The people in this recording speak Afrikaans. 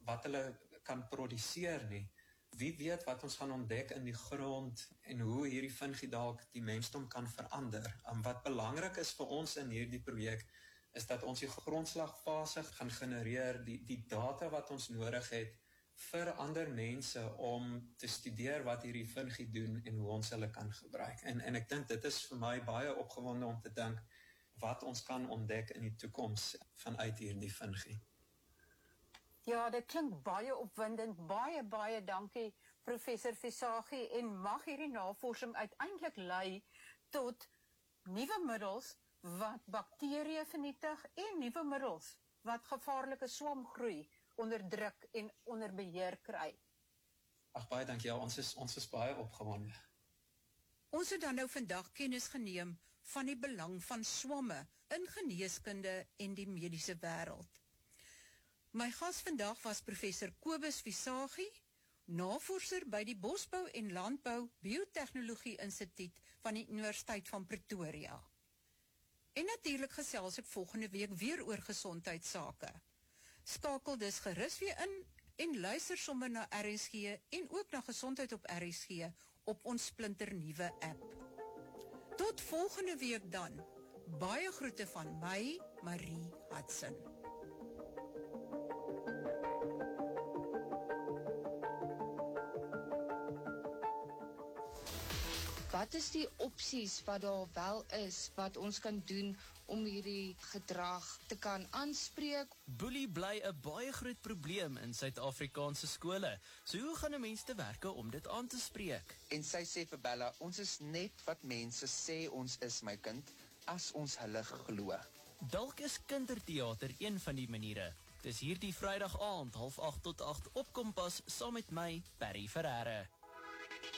wat hulle kan produseer nie. Wie weet wat ons gaan ontdek in die grond en hoe hierdie fungi dalk die mensdom kan verander. Wat belangrik is vir ons in hierdie projek is dat ons die grondslagfase gaan genereer, die data wat ons nodig het vir ander mense om te studeer wat hierdie fungi doen en hoe ons hulle kan gebruik. En ek dink dit is vir my baie opgewonde om te dink wat ons kan ontdek in die toekoms vanuit hierdie fungi. Ja, dit klink baie opwindend. Baie dankie, professor Visagie, en mag hierdie navorsing uiteindelik lei tot nuwe middels wat bakterieë vernietig en nuwe middels wat gevaarlike swamgroei onderdruk en onder beheer kry. Ag, baie dankie. Ja, ons is baie opgewonde. Ons het dan nou vandag kennis geneem van die belang van swamme in geneeskunde en die mediese wêreld. My gas vandag was professor Kobus Visagie, navorser by die Bosbou en Landbou Biotechnologie Instituut van die Universiteit van Pretoria. En natuurlik gesels ek volgende week weer oor gesondheidsake. Skakel dus gerus weer in en luister sommer na RSG en ook na Gesondheid op RSG op ons splinternuwe app. Tot volgende week dan. Baie groete van my, Marie Hudson. Wat is die opsies wat daar wel is, wat ons kan doen om hierdie gedrag te kan aanspreek? Boelie bly 'n baie groot probleem in Suid-Afrikaanse skole. So hoe gaan 'n mens te werke om dit aan te spreek? En sy sê vir Bella, ons is net wat mense sê ons is, my kind, as ons hulle glo. Dalk is kindertheater een van die maniere. Dis hierdie Vrydag aand 7:30 tot 8 op Kompas saam met my, Perry Ferreira.